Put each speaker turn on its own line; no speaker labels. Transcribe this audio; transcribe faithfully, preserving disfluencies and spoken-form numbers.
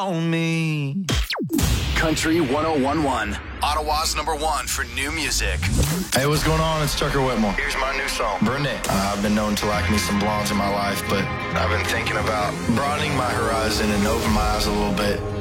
on me.
Country one oh one one, Ottawa's number one for new music.
Hey, what's going on? It's Tucker Whitmore.
Here's my new song,
Burnett. Uh, I've been known to like me some blondes in my life, but
I've been thinking about
broadening my horizon and open my eyes a little bit.